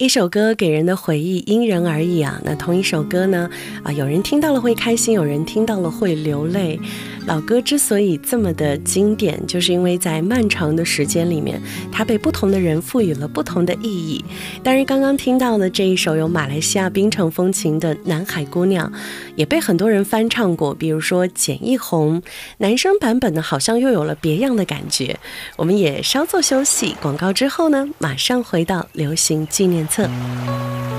一首歌给人的回忆因人而异啊。那同一首歌呢，有人听到了会开心，有人听到了会流泪。老歌之所以这么的经典，就是因为在漫长的时间里面，它被不同的人赋予了不同的意义。当然，刚刚听到的这一首有马来西亚槟城风情的《南海姑娘》，也被很多人翻唱过，比如说简奕宏。男生版本呢，好像又有了别样的感觉。我们也稍作休息，广告之后呢，马上回到流行纪念册。